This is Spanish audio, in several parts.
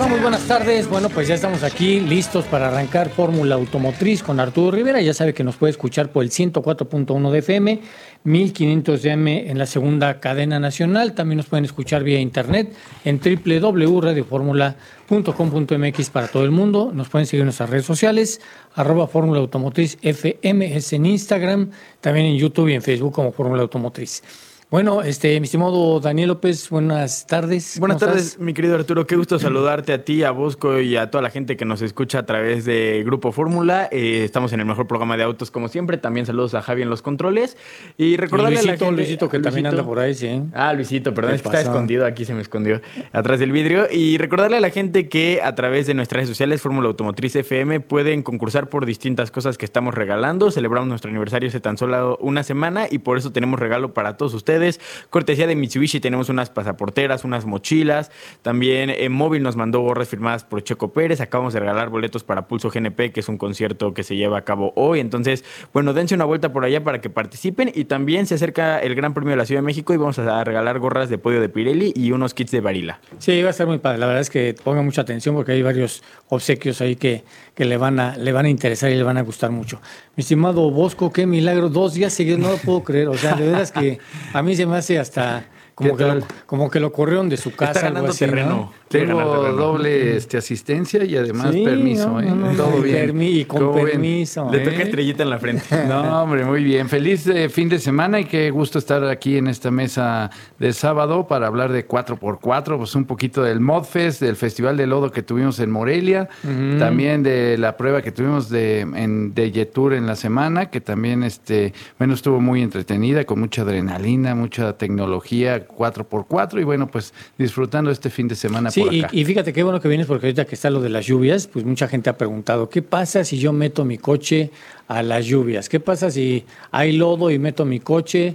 Muy buenas tardes. Bueno, pues ya estamos aquí listos para arrancar Fórmula Automotriz con Arturo Rivera. Ya sabe que nos puede escuchar por el 104.1 de FM, 1500 de AM en la segunda cadena nacional. También nos pueden escuchar vía internet en www.radioformula.com.mx para todo el mundo. Nos pueden seguir en nuestras redes sociales, @Fórmula Automotriz FM es en Instagram, también en YouTube y en Facebook como Fórmula Automotriz. Bueno, mi estimado Daniel López, buenas tardes. Buenas tardes, mi querido Arturo. Qué gusto saludarte a ti, a Bosco y a toda la gente que nos escucha a través de Grupo Fórmula. Estamos en el mejor programa de autos, como siempre. También saludos a Javi en los controles. Y recordarle a la gente... Luisito, que también anda por ahí, sí. Luisito, perdón, es que está escondido. Aquí se me escondió atrás del vidrio. Y recordarle a la gente que a través de nuestras redes sociales, Fórmula Automotriz FM, pueden concursar por distintas cosas que estamos regalando. Celebramos nuestro aniversario hace tan solo una semana y por eso tenemos regalo para todos ustedes. Cortesía de Mitsubishi, tenemos unas pasaporteras, unas mochilas. También en Móvil nos mandó gorras firmadas por Checo Pérez. Acabamos de regalar boletos para Pulso GNP, que es un concierto que se lleva a cabo hoy. Entonces, bueno, dense una vuelta por allá para que participen. Y también se acerca el Gran Premio de la Ciudad de México y vamos a regalar gorras de podio de Pirelli y unos kits de Barilla. Sí, va a ser muy padre. La verdad es que pongan mucha atención porque hay varios obsequios ahí que le van a interesar y le van a gustar mucho. Mi estimado Bosco, qué milagro, 2 días seguidos, no lo puedo creer. O sea, de veras que a mí se me hace hasta como que lo corrieron de su casa. Está ganando así, terreno. ¿no? Tengo doble asistencia y además permiso. Todo bien. Y con permiso. Le toca estrellita en la frente. No, hombre, muy bien. Feliz fin de semana y qué gusto estar aquí en esta mesa de sábado para hablar de 4x4, pues un poquito del Modfest, del Festival de Lodo que tuvimos en Morelia, también de la prueba que tuvimos de Yetur en la semana, que también estuvo muy entretenida, con mucha adrenalina, mucha tecnología, 4x4 y bueno, pues disfrutando este fin de semana por acá. Y fíjate qué bueno que vienes porque ahorita que está lo de las lluvias, pues mucha gente ha preguntado, ¿qué pasa si yo meto mi coche a las lluvias? ¿Qué pasa si hay lodo y meto mi coche?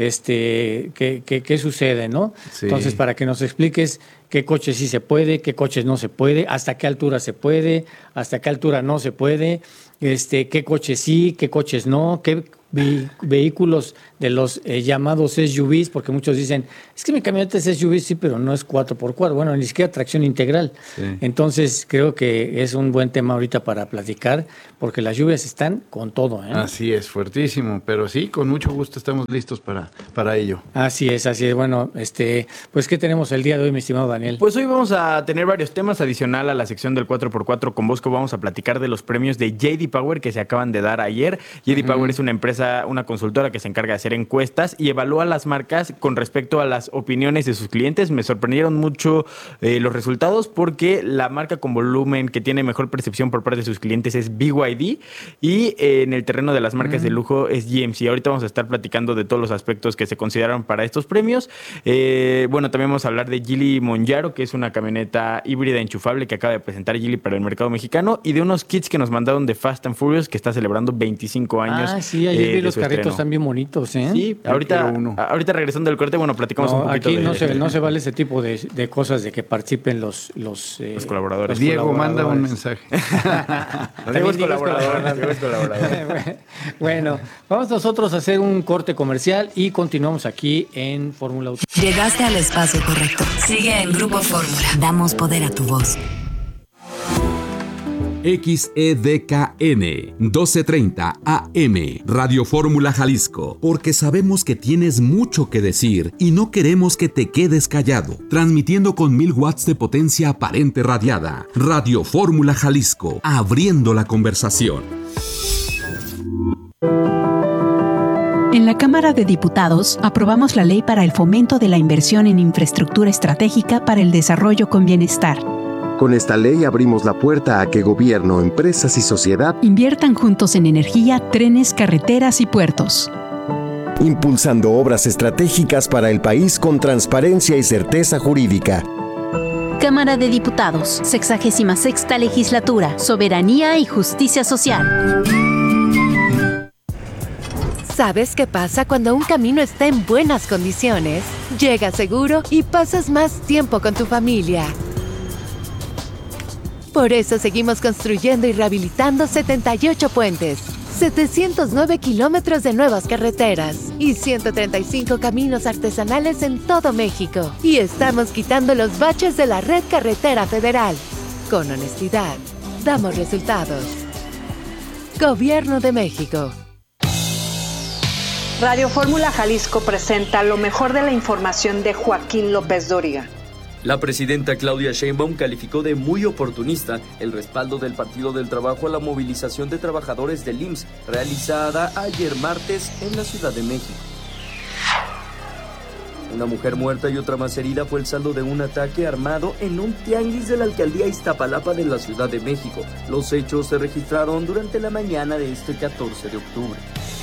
¿Qué sucede, no? Sí. Entonces, para que nos expliques qué coches sí se puede, qué coches no se puede, hasta qué altura se puede, hasta qué altura no se puede, qué coches sí, qué coches no, qué vehículos de los llamados SUVs, porque muchos dicen, es que mi camioneta es SUV, sí, pero no es 4x4, bueno, ni siquiera tracción integral. Sí. Entonces, creo que es un buen tema ahorita para platicar, porque las lluvias están con todo, ¿eh? Así es, fuertísimo, pero sí, con mucho gusto estamos listos para ello. Así es. Bueno, pues, ¿qué tenemos el día de hoy, mi estimado Daniel? Pues hoy vamos a tener varios temas adicional a la sección del 4x4 con Bosco. Vamos a platicar de los premios de J.D. Power que se acaban de dar ayer. J.D. Power es una empresa, una consultora que se encarga de hacer encuestas y evalúa las marcas con respecto a las opiniones de sus clientes. Me sorprendieron mucho los resultados porque la marca con volumen que tiene mejor percepción por parte de sus clientes es BYD y en el terreno de las marcas de lujo es GMC. Ahorita vamos a estar platicando de todos los aspectos que se consideraron para estos premios. Bueno, también vamos a hablar de Geely Monjaro, que es una camioneta híbrida enchufable que acaba de presentar Geely para el mercado mexicano, y de unos kits que nos mandaron de Fast and Furious, que está celebrando 25 años. Sí, ayer vi los carritos, están bien bonitos, ¿eh? Sí, ahorita regresando del corte, bueno, platicamos un poquito aquí no se vale ese tipo de cosas de que participen los colaboradores. Diego manda un mensaje. Diego es colaborador. Bueno, vamos nosotros a hacer un corte comercial y continuamos aquí en Fórmula Auto. Llegaste al espacio correcto. Sigue en Grupo Fórmula. Damos poder a tu voz. XEDKN 1230 AM Radio Fórmula Jalisco, porque sabemos que tienes mucho que decir y no queremos que te quedes callado. Transmitiendo con 1000 watts de potencia aparente radiada. Radio Fórmula Jalisco, abriendo la conversación. En la Cámara de Diputados aprobamos la ley para el fomento de la inversión en infraestructura estratégica para el desarrollo con bienestar. Con esta ley abrimos la puerta a que gobierno, empresas y sociedad inviertan juntos en energía, trenes, carreteras y puertos. Impulsando obras estratégicas para el país con transparencia y certeza jurídica. Cámara de Diputados, 66ª Legislatura, Soberanía y Justicia Social. ¿Sabes qué pasa cuando un camino está en buenas condiciones? Llegas seguro y pasas más tiempo con tu familia. Por eso seguimos construyendo y rehabilitando 78 puentes, 709 kilómetros de nuevas carreteras y 135 caminos artesanales en todo México. Y estamos quitando los baches de la red carretera federal. Con honestidad, damos resultados. Gobierno de México. Radio Fórmula Jalisco presenta lo mejor de la información de Joaquín López Dóriga. La presidenta Claudia Sheinbaum calificó de muy oportunista el respaldo del Partido del Trabajo a la movilización de trabajadores del IMSS realizada ayer martes en la Ciudad de México. Una mujer muerta y otra más herida fue el saldo de un ataque armado en un tianguis de la alcaldía Iztapalapa de la Ciudad de México. Los hechos se registraron durante la mañana de este 14 de octubre.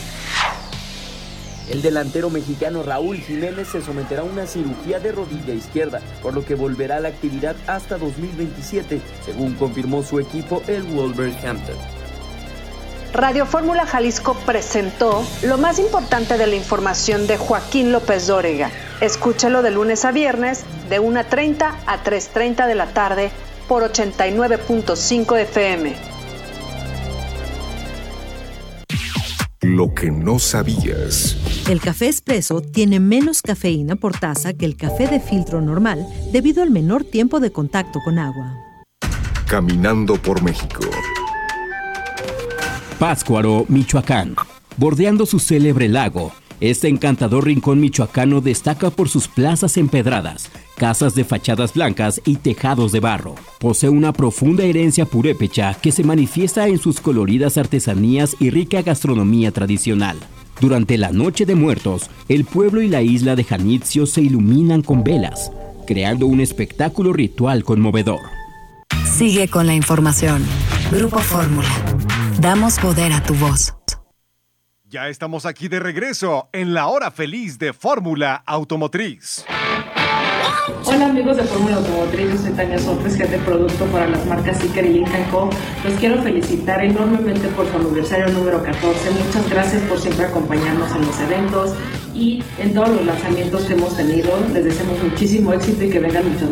El delantero mexicano Raúl Jiménez se someterá a una cirugía de rodilla izquierda, por lo que volverá a la actividad hasta 2027, según confirmó su equipo, el Wolverhampton. Radio Fórmula Jalisco presentó lo más importante de la información de Joaquín López Dóriga. Escúchalo de lunes a viernes, de 1:30 a 3:30 de la tarde, por 89.5 FM. Lo que no sabías. El café expreso tiene menos cafeína por taza que el café de filtro normal debido al menor tiempo de contacto con agua. Caminando por México. Pátzcuaro, Michoacán. Bordeando su célebre lago, este encantador rincón michoacano destaca por sus plazas empedradas, casas de fachadas blancas y tejados de barro. Posee una profunda herencia purépecha que se manifiesta en sus coloridas artesanías y rica gastronomía tradicional. Durante la Noche de Muertos, el pueblo y la isla de Janitzio se iluminan con velas, creando un espectáculo ritual conmovedor. Sigue con la información. Grupo Fórmula. Damos poder a tu voz. Ya estamos aquí de regreso en la hora feliz de Fórmula Automotriz. Hola amigos de Fórmula Automotriz, yo soy Tania Sopres, jefe de producto para las marcas Iker y Lincoln Co. Los quiero felicitar enormemente por su aniversario número 14. Muchas gracias por siempre acompañarnos en los eventos y en todos los lanzamientos que hemos tenido. Les deseamos muchísimo éxito y que vengan muchos